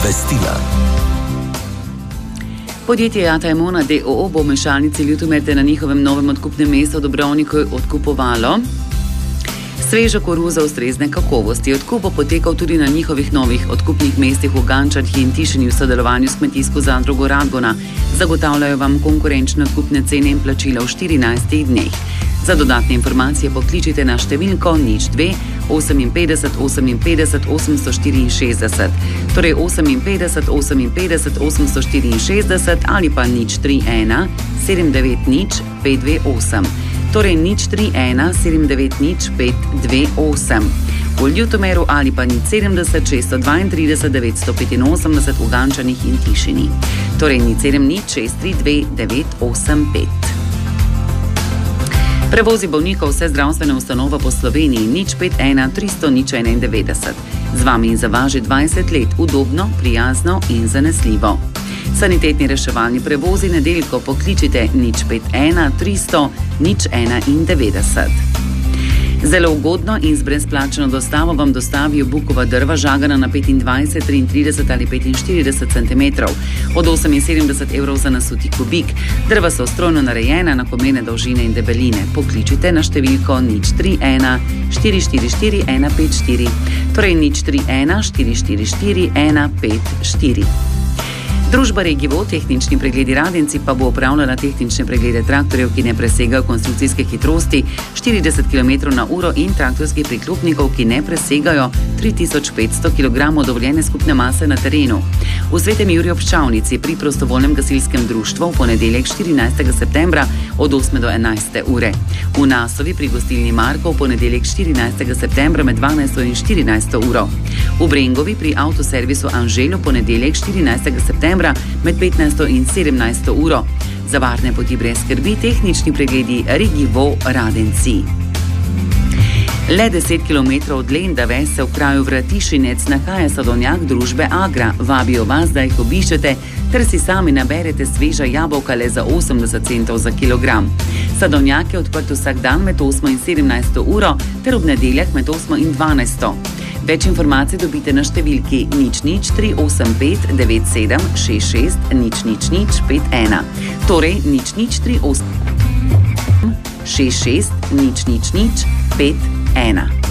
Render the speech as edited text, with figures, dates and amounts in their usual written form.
Obvestila. Podjetje Jata Emona d.o.o. bo v mešalnici Ljutomete na njihovem novem odkupnem mestu v Dobrovniku odkupovalo svežo koruzo ustrezne kakovosti. Odkup bo potekal tudi na njihovih novih odkupnih mestih v Gančarhi in Tišini v sodelovanju s kmetijsko zadrugo Radgona. Zagotavljajo vam konkurenčne odkupne cene in plačila v 14 dneh. Za dodatne informacije pokličite na številko 02 58 58 864, torej 58 58 864 ali pa 031 790 528, torej 031 790 528. V Ljutomeru ali pa 070 632 985 v Gančanih in Tišini, torej 070 632 985. Prevozi bolnikov vse zdravstvene ustanove po Sloveniji 051 300 091. Z vami in za vas že 20 let, udobno, prijazno in zanesljivo. Sanitetni reševalni prevozi nedeljko pokličite 051 300 091. Zelo ugodno in z brezplačno dostavo vam dostavijo bukova drva žagana na 25, 33 ali 45 cm, od 78 evrov za nasuti kubik. Drva so strojno narejena, enakomerne dolžine in debeline. Pokličite na številko 031 444 154, torej 031 444 154. Družba Regivo, tehnični pregledi Radenci, pa bo opravljala tehnične preglede traktorjev, ki ne presegajo konstrukcijske hitrosti 40 km/h in traktorskih priklopnikov, ki ne presegajo 3500 kg dovoljene skupne mase na terenu. V Svetem Juriju ob Ščavnici pri prostovoljnem gasilskem društvu v ponedeljek 14. septembra od 8 do 11. ure. V Nasovi pri gostilni Marko v ponedeljek 14. septembra med 12. in 14. uro. V Brengovi pri avtoservisu Anželu ponedeljek 14. septembra med 15. in 17. uro. Za varne poti brez skrbi tehnični pregledi Regivo Radenci. Le 10 km od Lendave se v kraju Vratišinec nahaja sadovnjak družbe Agra. Vabijo vas, da jih obiščete, ter si sami naberete sveža jabolka le za 80 centov za kilogram. Sadovnjak je odprt vsak dan med 8 in 17. uro ter ob nedeljah med 8 in 12. Več informacij dobite na številki 00385 97 66 00051, torej 00385 66 00051.